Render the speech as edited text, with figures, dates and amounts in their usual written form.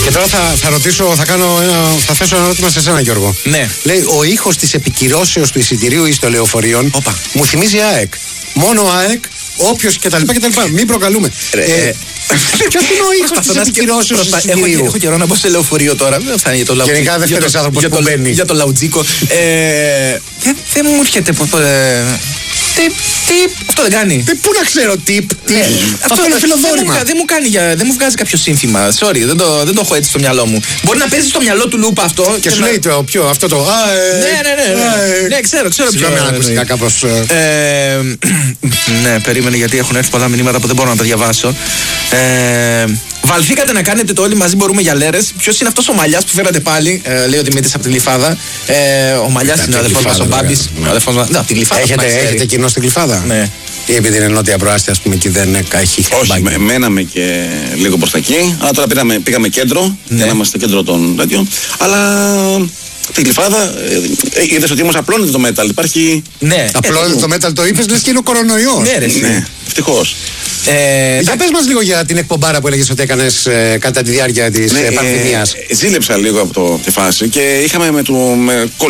Και τώρα θα θέσω ένα ερώτημα σε εσένα, Γιώργο. Ναι. Λέει, ο ήχος της επικυρώσεως του εισιτηρίου εις των λεωφορείων μου θυμίζει ΑΕΚ. Μόνο ΑΕΚ, όποιος κτλ. Μην προκαλούμε. Ποιος είναι ο ήχος της επικυρώσεως του εισιτηρίου? Έχω καιρό να μπω σε λεωφορείο τώρα. Δεν θα είναι για το λαουτζίκο. Γενικά δεν φαίνεται άνθρωπος που μπαίνει. Για το λαουτζίκο. Δεν μου έρχεται. Τι, αυτό δεν κάνει. Πού να ξέρω, τύπ. Αυτό είναι φιλοδόρημα. Δεν μου βγάζει κάποιο σύνθημα. Sorry, δεν το έχω έτσι στο μυαλό μου. Μπορεί να παίζει στο μυαλό του Λούπα αυτό. Και σου λέει αυτό το. Ναι, ξέρω ποιο. Συγγνώμη αν ακουστικά κάπως. Ναι, περίμενε γιατί έχουν έρθει πολλά μηνύματα που δεν μπορώ να τα διαβάσω. Βαλθήκατε να κάνετε το όλοι μαζί μπορούμε για λέρες. Ποιος είναι αυτός ο Μαλλιάς που φέρατε πάλι, λέει ο Δημήτρης από τη Γλυφάδα. Ο Μαλλιάς είναι ο αδερφός μας, ο Μπάμπης. Από τη Γλυφάδα. Έχετε κοινό στην Γλυφάδα? Ναι. Ή επειδή είναι νότια προάστια, ας πούμε, και δεν έχει. Όχι, μέναμε και λίγο προς τα εκεί. Αλλά τώρα πήγαμε κέντρο, για να είμαστε κέντρο των τέτοιων. Αλλά τη Γλυφάδα είδες ότι όμως απλώνεται το metal. Υπάρχει. Ναι. Απλώνεται το metal, το είπες, λες και είναι ο κορονοϊός. Ναι, ευτυχώς. Για πες μας λίγο για την εκπομπάρα που έλεγες ότι έκανες κατά τη διάρκεια της πανδημίας. Ζήλεψα λίγο από τη φάση και είχαμε με